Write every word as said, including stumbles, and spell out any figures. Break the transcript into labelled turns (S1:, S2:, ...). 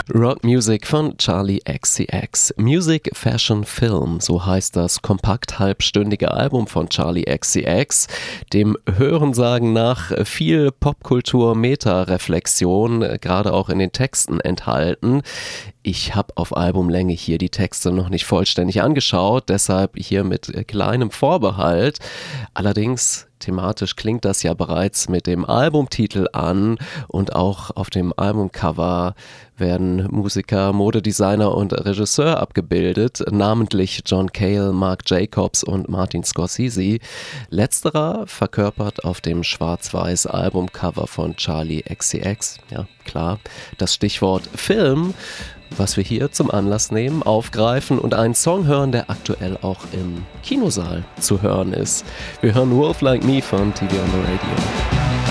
S1: Rock Music von Charli X C X. Music, Fashion, Film, so heißt das kompakt halbstündige Album von Charli X C X. Dem Hörensagen nach viel Popkultur, Meta-Reflexion, gerade auch in den Texten enthalten. Ich habe auf Albumlänge hier die Texte noch nicht vollständig angeschaut, deshalb hier mit kleinem Vorbehalt. Allerdings thematisch klingt das ja bereits mit dem Albumtitel an und auch auf dem Albumcover werden Musiker, Modedesigner und Regisseur abgebildet, namentlich John Cale, Marc Jacobs und Martin Scorsese. Letzterer verkörpert auf dem schwarz-weiß Albumcover von Charli X C X, ja klar, das Stichwort Film, was wir hier zum Anlass nehmen, aufgreifen und einen Song hören, der aktuell auch im Kinosaal zu hören ist. Wir hören Wolf Like Me von T V on the Radio.